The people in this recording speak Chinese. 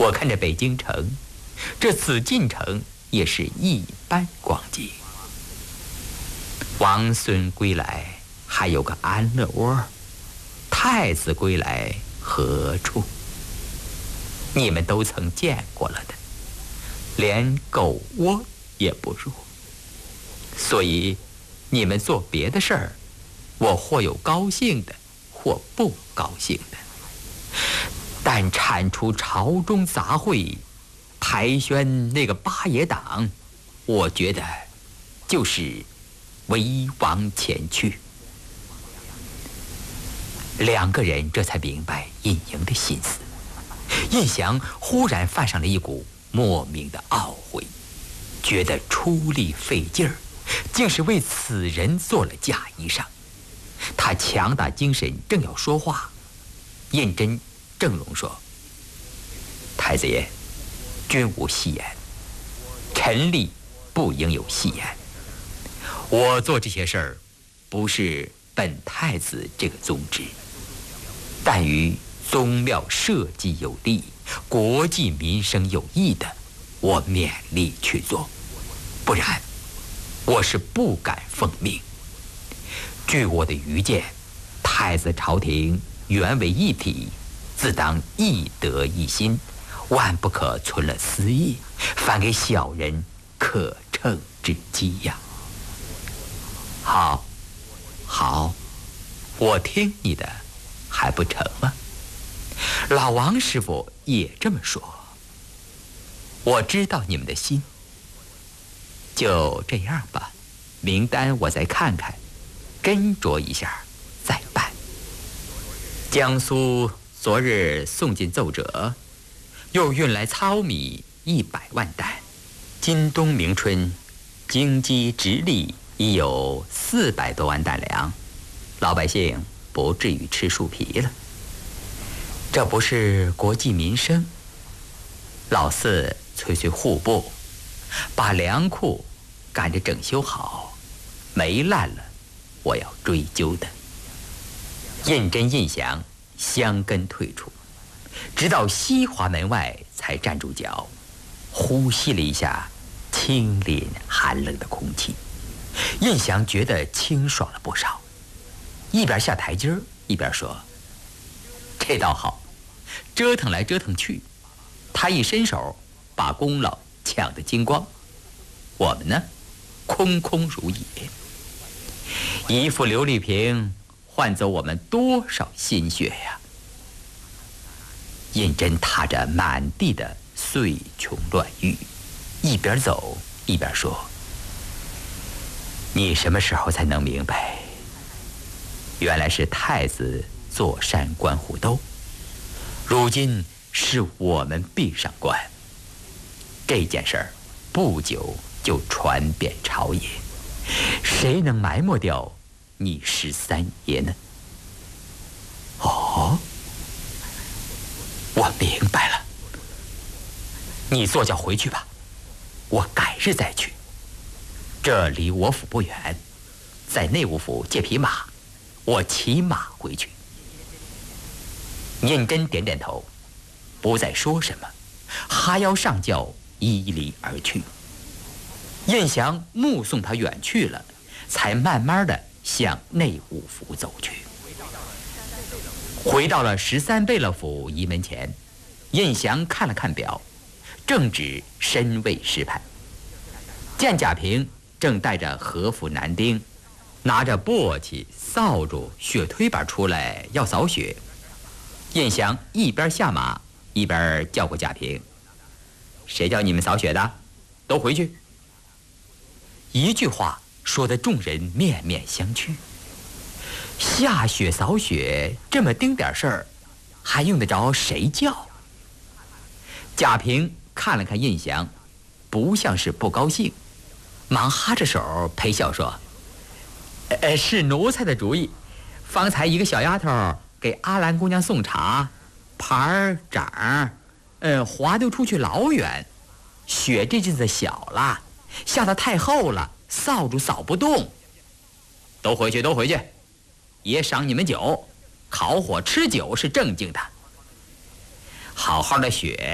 我看着北京城，这紫禁城也是一般光景。王孙归来，还有个安乐窝；太子归来何处？你们都曾见过了的，连狗窝也不如。所以，你们做别的事儿，我或有高兴的，或不高兴的。但铲除朝中杂秽，排宣那个八爷党，我觉得就是为王前去。两个人这才明白尹莹的心思。印祥忽然犯上了一股莫名的懊悔，觉得出力费劲儿，竟是为此人做了嫁衣裳。他强打精神，正要说话，胤禛正容说：“太子爷，君无戏言，臣立不应有戏言。我做这些事儿，不是本太子这个宗旨，但于宗庙社稷有利，国计民生有益的，我勉力去做，不然我是不敢奉命。据我的愚见，太子朝廷原为一体，自当一德一心，万不可存了私意，反给小人可乘之机呀。”好，好，我听你的，还不成吗？老王师傅也这么说。我知道你们的心，就这样吧。名单我再看看，斟酌一下再办。江苏昨日送进奏折，又运来糙米100万担，今冬明春京畿直隶已有400多万担粮，老百姓不至于吃树皮了。这不是国计民生？老四催催户部，把粮库赶着整修好，煤烂了，我要追究的。胤禛、胤祥相跟退出，直到西华门外才站住脚，呼吸了一下清凜寒冷的空气。胤祥觉得清爽了不少，一边下台阶一边说：“这倒好，折腾来折腾去，他一伸手把功劳抢得精光，我们呢，空空如也。一副刘丽萍换走我们多少心血呀！”胤禛踏着满地的碎琼乱玉，一边走一边说：“你什么时候才能明白？原来是太子坐山观虎斗，如今是我们闭上关。这件事儿不久就传遍朝野，谁能埋没掉你13爷呢？”哦，我明白了。你坐轿回去吧，我改日再去。这离我府不远，在内务府借匹马，我骑马回去。胤禛点点头，不再说什么，哈腰上轿，依离而去。胤祥目送他远去了，才慢慢的向内务府走去。回到了13贝勒府仪门前，胤祥看了看表，正值申未时辰，见贾平正带着和府男丁，拿着簸箕、扫帚、雪推板出来要扫雪。胤祥一边下马一边叫过贾平：“谁叫你们扫雪的？都回去！”一句话说得众人面面相觑。下雪扫雪这么丁点事儿，还用得着谁叫？贾平看了看胤祥，不像是不高兴，忙哈着手陪笑说：“是奴才的主意。方才一个小丫头给阿兰姑娘送茶，盘儿掌滑溜出去老远，雪这阵子小了，下得太厚了，扫帚扫不动。都回去，都回去，爷赏你们酒，烤火吃酒是正经的。好好的雪